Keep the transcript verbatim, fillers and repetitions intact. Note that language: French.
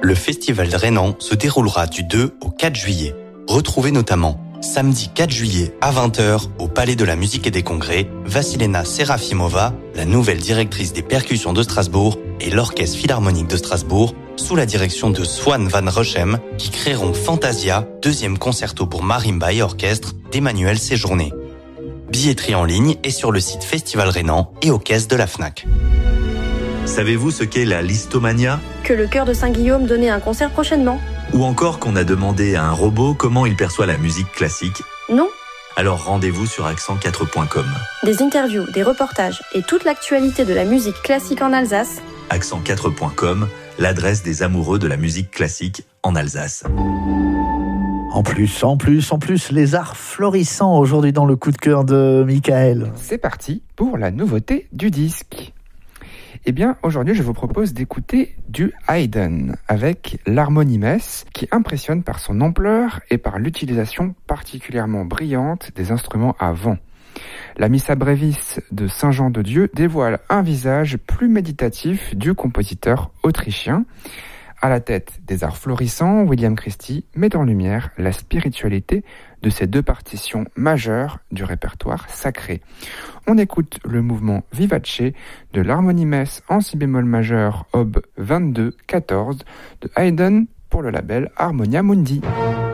Le festival rhénan se déroulera du deux au quatre juillet. Retrouvez notamment samedi quatre juillet à vingt heures au Palais de la Musique et des Congrès, Vassilena Serafimova, la nouvelle directrice des percussions de Strasbourg, et l'Orchestre Philharmonique de Strasbourg, sous la direction de Swan van Rochem, qui créeront Fantasia, deuxième concerto pour marimba et orchestre d'Emmanuel Séjourné. Billetterie en ligne et sur le site Festival Rhénan et aux caisses de la Fnac. Savez-vous ce qu'est la listomania ? Que le chœur de Saint-Guillaume donnait un concert prochainement. Ou encore qu'on a demandé à un robot comment il perçoit la musique classique ? Non. Alors rendez-vous sur accent quatre point com. Des interviews, des reportages et toute l'actualité de la musique classique en Alsace. accent quatre point com, l'adresse des amoureux de la musique classique en Alsace. En plus, en plus, en plus, les arts florissants aujourd'hui dans le coup de cœur de Michael. C'est parti pour la nouveauté du disque. Eh bien, aujourd'hui, je vous propose d'écouter du Haydn avec l'harmonie messe qui impressionne par son ampleur et par l'utilisation particulièrement brillante des instruments à vent. La Missa Brevis de Saint-Jean de Dieu dévoile un visage plus méditatif du compositeur autrichien. À la tête des arts florissants, William Christie met en lumière la spiritualité de ces deux partitions majeures du répertoire sacré. On écoute le mouvement Vivace de l'harmonie messe en si bémol majeur ob vingt-deux quatorze de Haydn pour le label Harmonia Mundi.